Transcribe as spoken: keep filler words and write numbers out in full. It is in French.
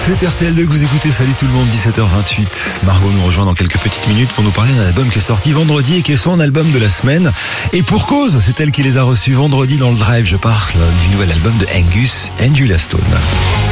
C'est R T L deux que vous écoutez, salut tout le monde, dix-sept heures vingt-huit. Margot nous rejoint dans quelques petites minutes pour nous parler d'un album qui est sorti vendredi et qui est son album de la semaine. Et pour cause, c'est elle qui les a reçus vendredi dans le Drive. Je parle du nouvel album de Angus and Julia Stone.